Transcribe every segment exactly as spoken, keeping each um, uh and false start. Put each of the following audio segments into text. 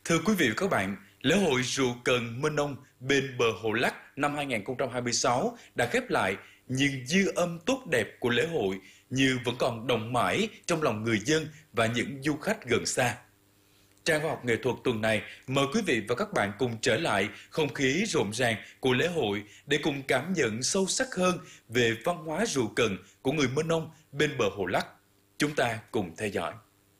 Thưa quý vị và các bạn, lễ hội rượu cần Mơ Nông bên bờ Hồ Lắc năm hai nghìn không trăm hai mươi sáu đã khép lại, nhưng dư âm tốt đẹp của lễ hội như vẫn còn đọng mãi trong lòng người dân và những du khách gần xa. Trang Khoa học Nghệ thuật tuần này mời quý vị và các bạn cùng trở lại không khí rộn ràng của lễ hội để cùng cảm nhận sâu sắc hơn về văn hóa rượu cần của người Mơ Nông bên bờ Hồ Lắc. Chúng ta cùng theo dõi.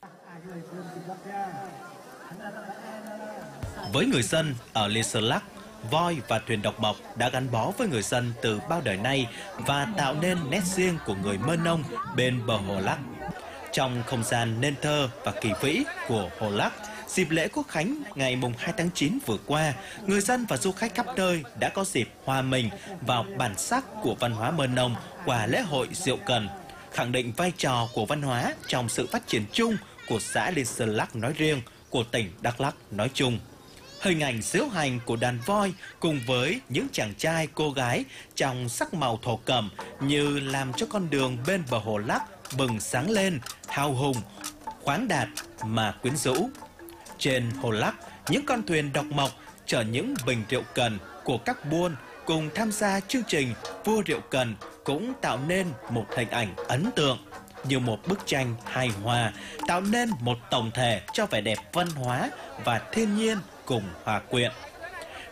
Với người dân ở Lê Sơn Lắc, voi và thuyền độc mộc đã gắn bó với người dân từ bao đời nay và tạo nên nét riêng của người Mơ Nông bên bờ Hồ Lắc. Trong không gian nên thơ và kỳ vĩ của Hồ Lắc, dịp lễ Quốc khánh ngày mùng hai tháng chín vừa qua, người dân và du khách khắp nơi đã có dịp hòa mình vào bản sắc của văn hóa Mơ Nông qua lễ hội rượu cần, khẳng định vai trò của văn hóa trong sự phát triển chung của xã Lê Sơn Lắc nói riêng, của tỉnh Đắk Lắk nói chung. Hình ảnh diễu hành của đàn voi cùng với những chàng trai cô gái trong sắc màu thổ cẩm như làm cho con đường bên bờ Hồ Lắc bừng sáng lên, hào hùng, khoáng đạt mà quyến rũ. Trên Hồ Lắc, những con thuyền độc mộc chở những bình rượu cần của các buôn cùng tham gia chương trình Vua Rượu Cần cũng tạo nên một hình ảnh ấn tượng, như một bức tranh hài hòa, tạo nên một tổng thể cho vẻ đẹp văn hóa và thiên nhiên cùng hòa quyện.